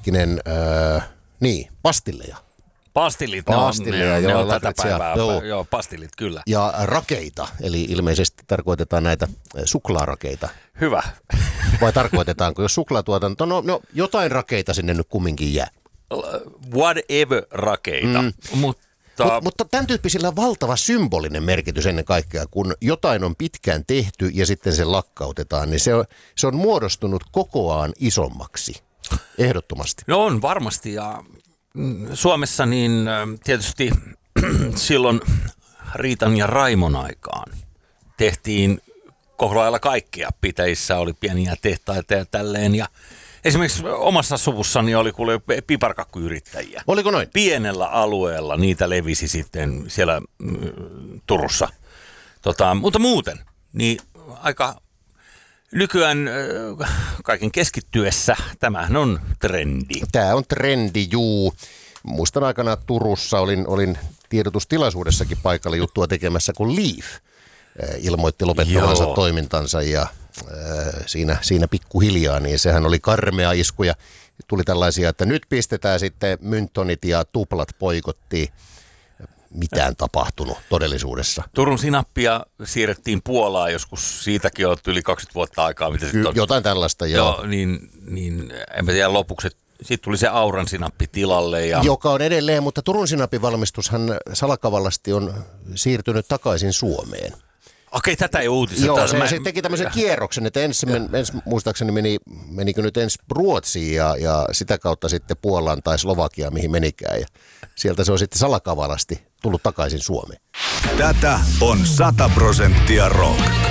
pastilleja. Pastilleja, joo, tätä päivää. Joo, pastillit, kyllä. Ja rakeita, eli ilmeisesti tarkoitetaan näitä suklaarakeita. Hyvä. Vai tarkoitetaanko, jos suklaatuotanto, no jotain rakeita sinne nyt kumminkin jää. Whatever rakeita. Mutta tämän tyyppisillä on valtava symbolinen merkitys ennen kaikkea, kun jotain on pitkään tehty ja sitten se lakkautetaan, niin se on muodostunut kokoaan isommaksi, ehdottomasti. No on varmasti, ja Suomessa niin tietysti silloin Riitan ja Raimon aikaan tehtiin koko lailla kaikkea. Pitäjissä oli pieniä tehtaita ja tälleen, ja esimerkiksi omassa suvussani oli kuule piparkakkuyrittäjiä. Oliko noin? Pienellä alueella niitä levisi sitten siellä Turussa. Mutta muuten, niin aika nykyään kaiken keskittyessä tämähän on trendi. Tämä on trendi, juu. Muistan aikana Turussa olin tiedotustilaisuudessakin paikalla juttua tekemässä, kun Leaf ilmoitti lopettavansa toimintansa ja siinä pikkuhiljaa, niin sehän oli karmea isku ja tuli tällaisia, että nyt pistetään sitten myntonit ja tuplat poikottiin. Mitään tapahtunut todellisuudessa. Turun sinappia siirrettiin Puolaan joskus, siitäkin on yli 20 vuotta aikaa. Jotain tällaista, joo. Niin en mä tiedä lopuksi, sitten tuli se Auran sinappi tilalle. Joka on edelleen, mutta Turun sinapin valmistushan salakavallasti on siirtynyt takaisin Suomeen. Okei, tätä ei uutiseta. Joo, se teki tämmöisen kierroksen, että ensin muistaakseni menikö nyt ensin Ruotsiin ja sitä kautta sitten Puolaan tai Slovakiaan, mihin menikään. Ja sieltä se on sitten salakavalasti tullut takaisin Suomeen. Tätä on 100% rock.